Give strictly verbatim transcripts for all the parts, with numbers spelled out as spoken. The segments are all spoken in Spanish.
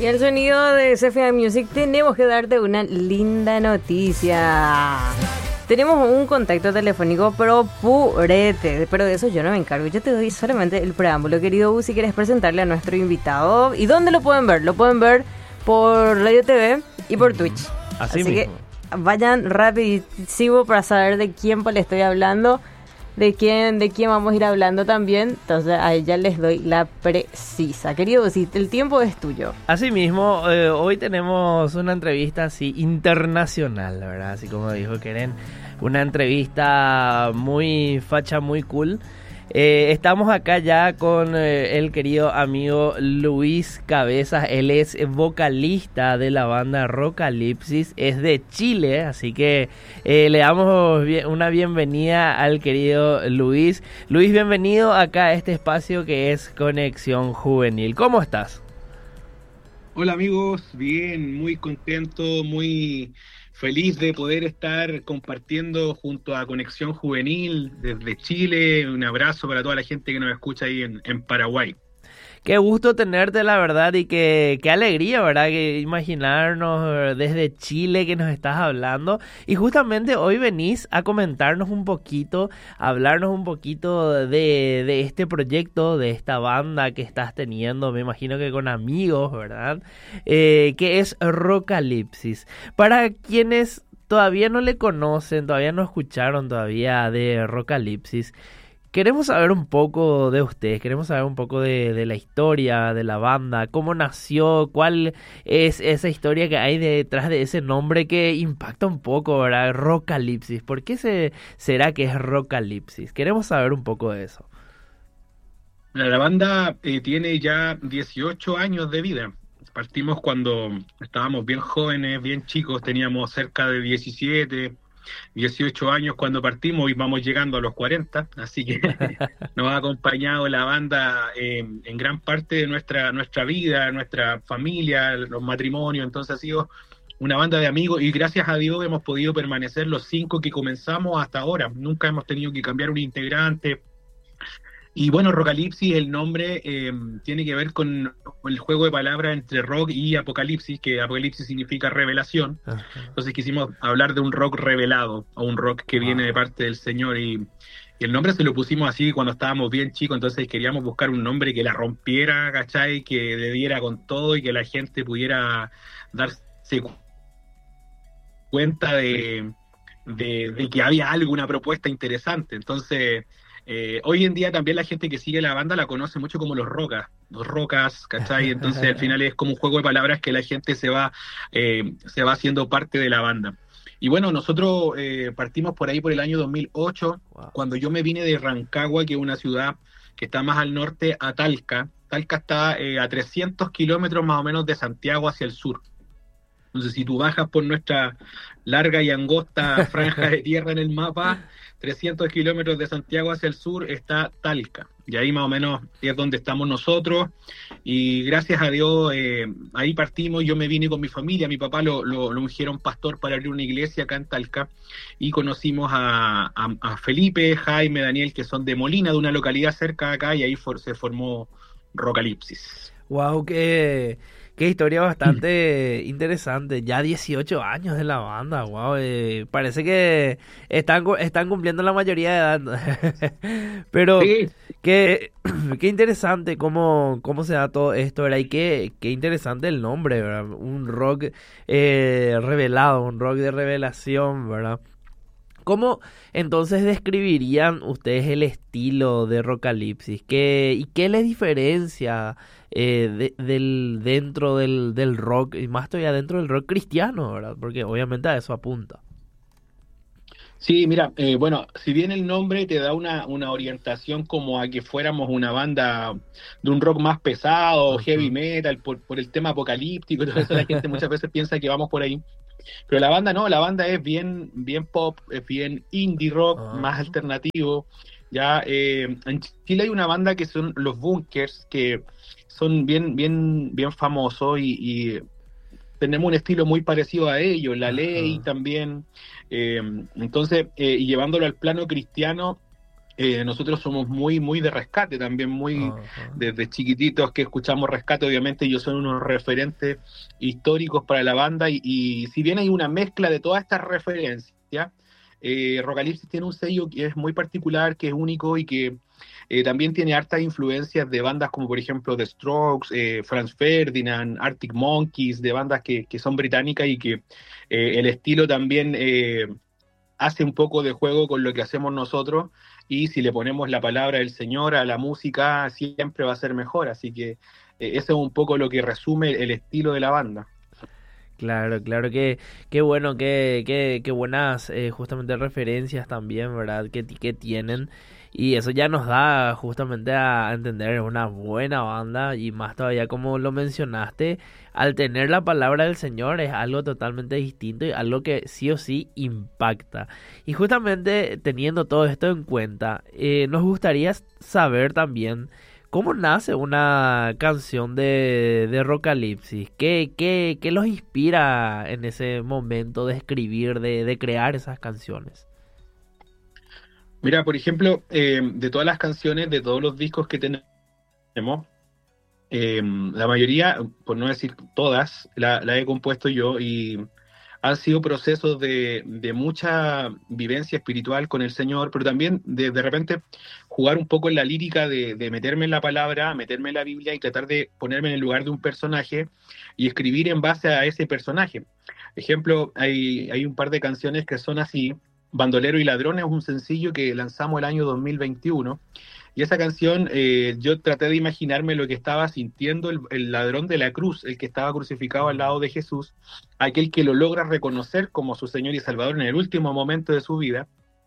Y al sonido de C F I Music tenemos que darte una linda noticia. Tenemos un contacto telefónico, pero purete, pero de eso yo no me encargo. Yo te doy solamente el preámbulo, querido U, si quieres presentarle a nuestro invitado. ¿Y dónde lo pueden ver? Lo pueden ver por Radio T V y por Twitch. Así, Así mismo. que vayan rapidísimo para saber de quién le estoy hablando, de quién, de quién vamos a ir hablando también. Entonces a ella les doy la precisa. Querido, si el tiempo es tuyo. Así mismo, eh, hoy tenemos una entrevista así internacional, la verdad, así como dijo Keren, una entrevista muy facha, muy cool. Eh, estamos acá ya con eh, el querido amigo Luis Cabezas. Él es vocalista de la banda Rockalipsis, es de Chile, así que eh, le damos bien, una bienvenida al querido Luis. Luis, bienvenido acá a este espacio que es Conexión Juvenil. ¿Cómo estás? Hola amigos, bien, muy contento, muy feliz de poder estar compartiendo junto a Conexión Juvenil desde Chile. Un abrazo para toda la gente que nos escucha ahí en, en Paraguay. Qué gusto tenerte, la verdad, y qué, qué alegría, ¿verdad? Que imaginarnos desde Chile que nos estás hablando. Y justamente hoy venís a comentarnos un poquito, a hablarnos un poquito de, de este proyecto, de esta banda que estás teniendo, me imagino que con amigos, ¿verdad? Eh, que es Rockalipsis. Para quienes todavía no le conocen, todavía no escucharon todavía de Rockalipsis, queremos saber un poco de ustedes, queremos saber un poco de, de la historia de la banda, cómo nació, cuál es esa historia que hay detrás de ese nombre que impacta un poco, ¿verdad? Rockalipsis. ¿Por qué se, será que es Rockalipsis? Queremos saber un poco de eso. La banda eh, tiene ya dieciocho años de vida. Partimos cuando estábamos bien jóvenes, bien chicos, teníamos cerca de diecisiete, dieciocho años cuando partimos y vamos llegando a los cuarenta, así que nos ha acompañado la banda eh, en gran parte de nuestra, nuestra vida, nuestra familia, los matrimonios. Entonces ha sido una banda de amigos y gracias a Dios hemos podido permanecer los cinco que comenzamos hasta ahora. Nunca hemos tenido que cambiar un integrante. Y bueno, Rockalipsis, el nombre eh, tiene que ver con el juego de palabras entre rock y apocalipsis, que apocalipsis significa revelación. Ajá. Entonces quisimos hablar de un rock revelado, o un rock que wow. viene de parte del Señor. Y, y el nombre se lo pusimos así cuando estábamos bien chicos, entonces queríamos buscar un nombre que la rompiera, ¿cachai? Que le diera con todo y que la gente pudiera darse cuenta de, de, de que había algo, una propuesta interesante. Entonces... Eh, hoy en día también la gente que sigue la banda la conoce mucho como los Rocas, los Rocas, ¿cachai? Entonces al final es como un juego de palabras que la gente se va, eh, se va haciendo parte de la banda. Y bueno, nosotros eh, partimos por ahí por el año dos mil ocho, wow. cuando yo me vine de Rancagua, que es una ciudad que está más al norte, a Talca. Talca está eh, a trescientos kilómetros más o menos de Santiago hacia el sur. Entonces, si tú bajas por nuestra larga y angosta franja de tierra en el mapa, trescientos kilómetros de Santiago hacia el sur está Talca. Y ahí más o menos es donde estamos nosotros. Y gracias a Dios, eh, ahí partimos. Yo me vine con mi familia. Mi papá lo, lo, lo ungieron pastor para abrir una iglesia acá en Talca. Y conocimos a, a, a Felipe, Jaime, Daniel, que son de Molina, de una localidad cerca de acá. Y ahí for, se formó Rockalipsis. ¡Wow! ¡Qué... Qué historia bastante interesante! Ya dieciocho años de la banda, wow, eh, parece que están, están cumpliendo la mayoría de edad. Pero sí. qué, qué interesante cómo, cómo se da todo esto, ¿verdad? Y qué, qué interesante el nombre, ¿verdad? Un rock eh, revelado, un rock de revelación, ¿verdad? ¿Cómo entonces describirían ustedes el estilo de Rockalipsis? ¿Qué, ¿Y qué les diferencia eh, de, del, dentro del, del rock, y más todavía dentro del rock cristiano, ¿verdad? Porque obviamente a eso apunta. Sí, mira, eh, bueno, si bien el nombre te da una, una orientación como a que fuéramos una banda de un rock más pesado, uh-huh. heavy metal, por, por el tema apocalíptico, todo eso la gente muchas veces piensa que vamos por ahí. Pero la banda no, la banda es bien, bien pop, es bien indie rock, uh-huh. más alternativo. Ya eh, en Chile hay una banda que son los Bunkers, que son bien, bien, bien famosos y, y tenemos un estilo muy parecido a ellos, La Ley uh-huh. también. Eh, entonces, eh, y llevándolo al plano cristiano, Eh, nosotros somos muy, muy de Rescate, también muy Ajá. desde chiquititos que escuchamos Rescate, obviamente ellos son unos referentes históricos para la banda y, y si bien hay una mezcla de todas estas referencias, eh, Rocalipsis tiene un sello que es muy particular, que es único y que eh, también tiene hartas influencias de bandas como por ejemplo The Strokes, eh, Franz Ferdinand, Arctic Monkeys, de bandas que, que son británicas y que eh, el estilo también eh, hace un poco de juego con lo que hacemos nosotros y si le ponemos la palabra del Señor a la música siempre va a ser mejor, así que eh, eso es un poco lo que resume el estilo de la banda. Claro, claro que qué bueno, qué, qué, qué buenas eh, justamente referencias también, ¿verdad? Que, ti- que tienen. Y eso ya nos da justamente a entender una buena banda y más todavía como lo mencionaste, al tener la palabra del Señor es algo totalmente distinto y algo que sí o sí impacta. Y justamente teniendo todo esto en cuenta, eh, nos gustaría saber también ¿cómo nace una canción de, de Rocalipsis? ¿Qué, qué, qué los inspira en ese momento de escribir, de, de crear esas canciones? Mira, por ejemplo, eh, de todas las canciones, de todos los discos que tenemos, eh, la mayoría, por no decir todas, la, la he compuesto yo y han sido procesos de, de mucha vivencia espiritual con el Señor, pero también de, de repente jugar un poco en la lírica de, de meterme en la palabra, meterme en la Biblia y tratar de ponerme en el lugar de un personaje y escribir en base a ese personaje. Ejemplo, hay, hay un par de canciones que son así. Bandolero y Ladrón es un sencillo que lanzamos el año dos mil veintiuno y esa canción, eh, yo traté de imaginarme lo que estaba sintiendo el, el ladrón de la cruz, el que estaba crucificado al lado de Jesús, aquel que lo logra reconocer como su Señor y Salvador en el último momento de su vida,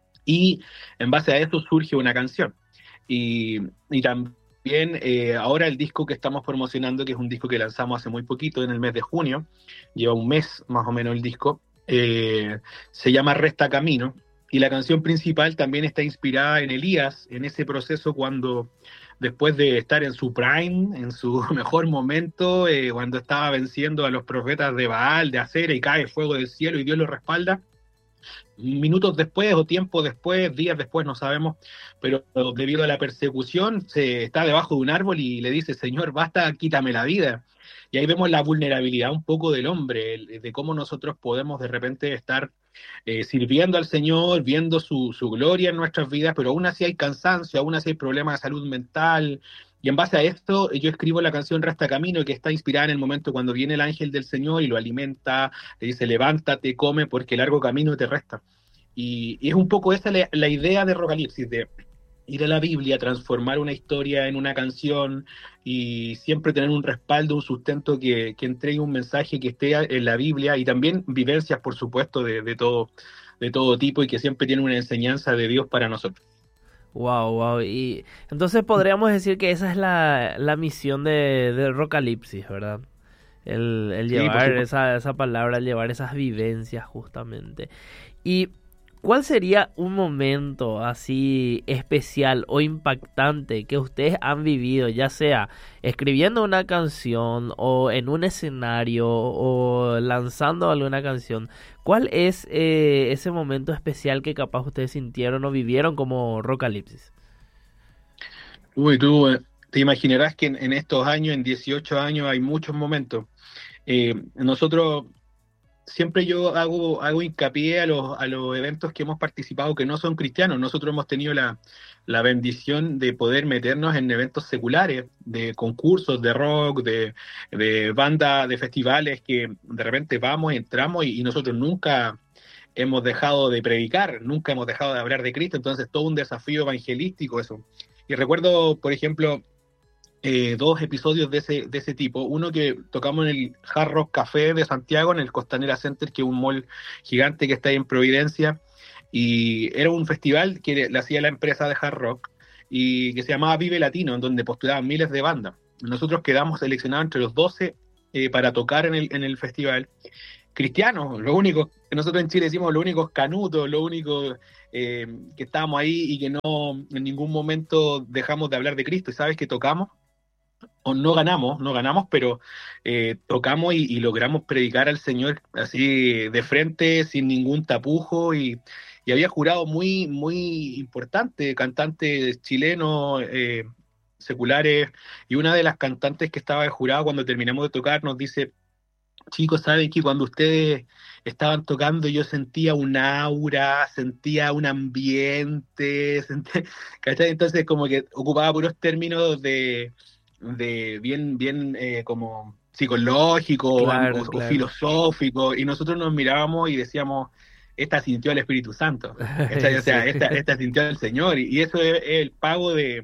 y en base a eso surge una canción. Y, y también eh, ahora el disco que estamos promocionando, que es un disco que lanzamos hace muy poquito, en el mes de junio, lleva un mes más o menos el disco, eh, se llama Resta Camino, y la canción principal también está inspirada en Elías, en ese proceso cuando después de estar en su prime, en su mejor momento, eh, cuando estaba venciendo a los profetas de Baal, de Acera, y cae fuego del cielo y Dios lo respalda, minutos después o tiempo después, días después, no sabemos, pero debido a la persecución se está debajo de un árbol y le dice, Señor, basta, quítame la vida. Y ahí vemos la vulnerabilidad un poco del hombre, de cómo nosotros podemos de repente estar eh, sirviendo al Señor, viendo su, su gloria en nuestras vidas, pero aún así hay cansancio, aún así hay problemas de salud mental. Y en base a esto, yo escribo la canción Resta Camino, que está inspirada en el momento cuando viene el ángel del Señor y lo alimenta, le dice, levántate, come, porque largo camino te resta. Y, y es un poco esa la, la idea de Rocalipsis, de ir a la Biblia, transformar una historia en una canción y siempre tener un respaldo, un sustento que, que entregue un mensaje que esté en la Biblia y también vivencias, por supuesto, de, de, todo, de todo tipo y que siempre tiene una enseñanza de Dios para nosotros. Wow, wow. Y entonces podríamos decir que esa es la, la misión de, de Rocalipsis, ¿verdad? El, el Sí, por llevar supuesto. esa, esa palabra, el llevar esas vivencias justamente. Y ¿cuál sería un momento así especial o impactante que ustedes han vivido, ya sea escribiendo una canción o en un escenario o lanzando alguna canción? ¿Cuál es eh, ese momento especial que capaz ustedes sintieron o vivieron como Rocalipsis? Uy, tú eh, te imaginarás que en, en estos años, en dieciocho años, hay muchos momentos. Eh, nosotros siempre yo hago, hago hincapié a los, a los eventos que hemos participado que no son cristianos. Nosotros hemos tenido la, la bendición de poder meternos en eventos seculares, de concursos de rock, de, de bandas, de festivales que de repente vamos, entramos y, y nosotros nunca hemos dejado de predicar, nunca hemos dejado de hablar de Cristo, entonces todo un desafío evangelístico eso. Y recuerdo, por ejemplo, eh, dos episodios de ese, de ese tipo. Uno que tocamos en el Hard Rock Café de Santiago, en el Costanera Center, que es un mall gigante que está ahí en Providencia, y era un festival que le hacía la empresa de Hard Rock y que se llamaba Vive Latino, en donde postulaban miles de bandas. Nosotros quedamos seleccionados entre los doce eh, para tocar en el, en el festival. Cristianos, lo único, que nosotros en Chile decimos los únicos canutos, lo único eh, que estábamos ahí y que no en ningún momento dejamos de hablar de Cristo. ¿Y sabes que tocamos? O no ganamos, no ganamos, pero eh, tocamos y, y logramos predicar al Señor así de frente, sin ningún tapujo, y, y había jurado muy, muy importante, cantantes chilenos, eh, seculares, y una de las cantantes que estaba de jurado cuando terminamos de tocar nos dice, chicos, saben que cuando ustedes estaban tocando yo sentía un aura, sentía un ambiente, sentía- ¿cachai? Entonces como que ocupaba puros términos de, de bien, bien eh, como psicológico o, Claro, o claro. filosófico, y nosotros nos mirábamos y decíamos, esta sintió el Espíritu Santo, ¿cachai? O Sí. sea, esta, esta sintió el Señor, y, y eso es, es el pago de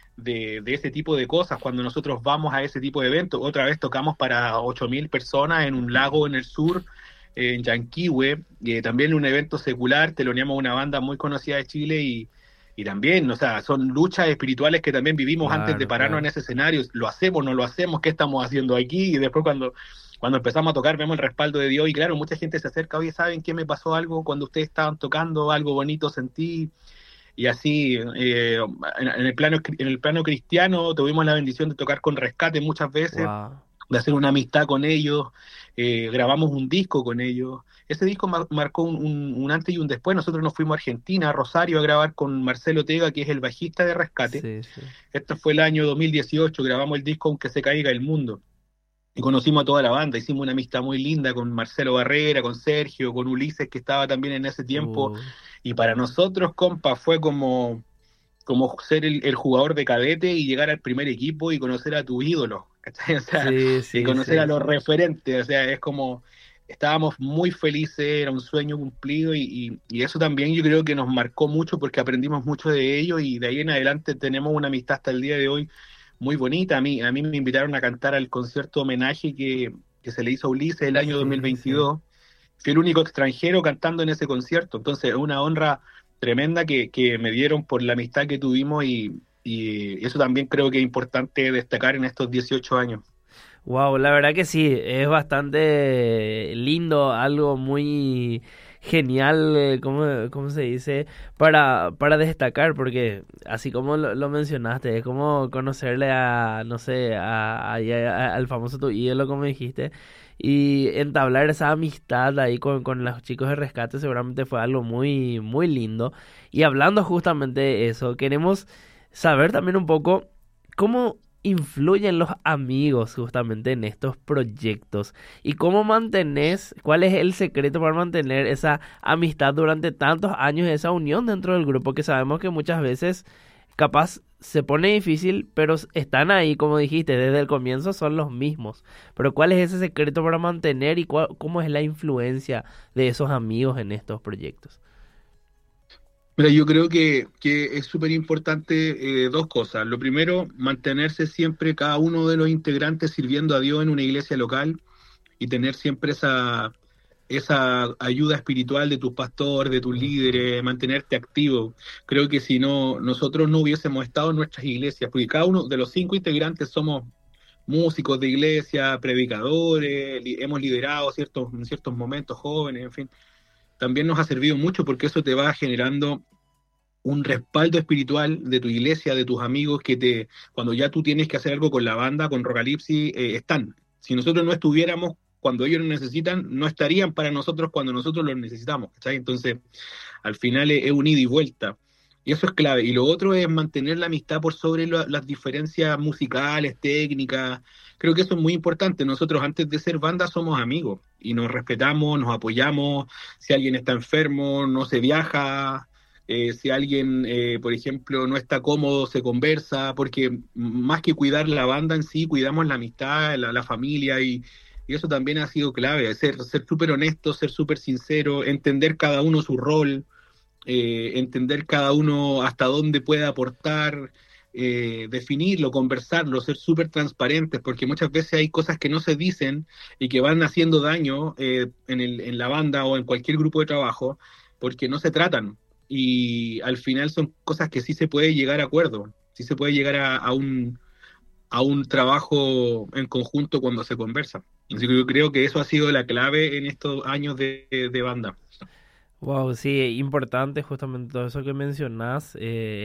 de, de ese tipo de cosas, cuando nosotros vamos a ese tipo de eventos. Otra vez tocamos para ocho mil personas en un lago en el sur, eh, en Yanquihue, y también un evento secular, teloneamos a una banda muy conocida de Chile y, y también, o sea, son luchas espirituales que también vivimos antes de Claro, pararnos en claro. ese escenario. Lo hacemos, no lo hacemos, ¿qué estamos haciendo aquí? Y después cuando, cuando empezamos a tocar vemos el respaldo de Dios y claro, mucha gente se acerca, oye, ¿saben qué me pasó algo cuando ustedes estaban tocando? Algo bonito sentí. Y así, eh, en, en el plano, en el plano cristiano, tuvimos la bendición de tocar con Rescate muchas veces, Wow. de hacer una amistad con ellos, eh, grabamos un disco con ellos. Ese disco mar- marcó un, un, un antes y un después. Nosotros nos fuimos a Argentina, a Rosario, a grabar con Marcelo Tega, que es el bajista de Rescate. Sí, sí. Esto fue el año dos mil dieciocho, grabamos el disco Aunque se caiga el mundo. Y conocimos a toda la banda, hicimos una amistad muy linda con Marcelo Barrera, con Sergio, con Ulises, que estaba también en ese tiempo. Uh, Y para nosotros, compa, fue como, como ser el, el jugador de cadete y llegar al primer equipo y conocer a tu ídolo, ¿cachai? O sea, sí, y sí, conocer a sí. los referentes, o sea, es como, estábamos muy felices, era un sueño cumplido y, y, y eso también yo creo que nos marcó mucho porque aprendimos mucho de ellos y de ahí en adelante tenemos una amistad hasta el día de hoy muy bonita. A mí, a mí me invitaron a cantar al concierto homenaje que, que se le hizo a Ulises el año Sí, sí. dos mil veintidós. Fui el único extranjero cantando en ese concierto, entonces es una honra tremenda que, que me dieron por la amistad que tuvimos y, y eso también creo que es importante destacar en estos dieciocho años. Wow, la verdad que sí, es bastante lindo, algo muy genial, eh, ¿cómo, cómo se dice? Para, para destacar, porque así como lo, lo mencionaste, es como conocerle a, no sé, a, a- a- al famoso tu ídolo, como dijiste, y entablar esa amistad ahí con, con los chicos de Rescate seguramente fue algo muy, muy lindo. Y hablando justamente de eso, queremos saber también un poco cómo influyen los amigos justamente en estos proyectos y cómo mantenés, cuál es el secreto para mantener esa amistad durante tantos años, esa unión dentro del grupo que sabemos que muchas veces capaz se pone difícil, pero están ahí, como dijiste, desde el comienzo son los mismos. Pero ¿cuál es ese secreto para mantener y cuál, cómo es la influencia de esos amigos en estos proyectos? Mira, yo creo que, que es súper importante eh, dos cosas. Lo primero, mantenerse siempre cada uno de los integrantes sirviendo a Dios en una iglesia local y tener siempre esa, esa ayuda espiritual de tus pastores, de tus Ujú. líderes, mantenerte activo. Creo que si no, nosotros no hubiésemos estado en nuestras iglesias, porque cada uno de los cinco integrantes somos músicos de iglesia, predicadores, li- hemos liderado ciertos, en ciertos momentos jóvenes, en fin, también nos ha servido mucho porque eso te va generando un respaldo espiritual de tu iglesia, de tus amigos, que te, cuando ya tú tienes que hacer algo con la banda, con Rocalipsis, eh, están. Si nosotros no estuviéramos cuando ellos nos necesitan, no estarían para nosotros cuando nosotros los necesitamos, ¿cachai? Entonces, al final es, es un ida y vuelta. Y eso es clave. Y lo otro es mantener la amistad por sobre lo- las diferencias musicales, técnicas. Creo que eso es muy importante. Nosotros antes de ser banda somos amigos y nos respetamos, nos apoyamos. Si alguien está enfermo, no se viaja. Eh, si alguien, eh, por ejemplo, no está cómodo, se conversa, porque más que cuidar la banda en sí, cuidamos la amistad, la, la familia y, y eso también ha sido clave, ser ser súper honesto, ser súper sincero, entender cada uno su rol, eh, entender cada uno hasta dónde puede aportar, eh, definirlo, conversarlo, ser súper transparentes, porque muchas veces hay cosas que no se dicen y que van haciendo daño eh, en el, en la banda o en cualquier grupo de trabajo, porque no se tratan. Y al final son cosas que sí se puede llegar a acuerdo, sí se puede llegar a, a un, a un trabajo en conjunto cuando se conversa. Así que yo creo que eso ha sido la clave en estos años de, de banda. Wow, sí, importante justamente todo eso que mencionás, eh,